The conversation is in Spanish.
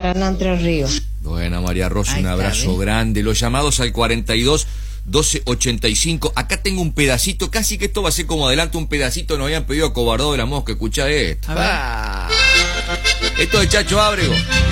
Paraná, Entre Ríos. Buena, María Rosa, un abrazo grande. Los llamados al 42 12 85. Acá tengo un pedacito, casi que esto va a ser como adelanto, un pedacito. Nos habían pedido a Cobardó de la Mosca. Escuchá esto. Esto de Chacho Ábrego.